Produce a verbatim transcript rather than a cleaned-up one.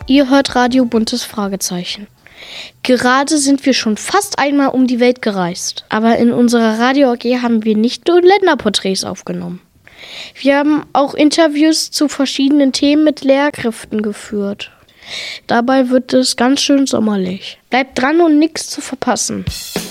Ihr hört Radio Buntes Fragezeichen. Gerade sind wir schon fast einmal um die Welt gereist. Aber in unserer Radio-A G haben wir nicht nur Länderporträts aufgenommen. Wir haben auch Interviews zu verschiedenen Themen mit Lehrkräften geführt. Dabei wird es ganz schön sommerlich. Bleibt dran, um nichts zu verpassen.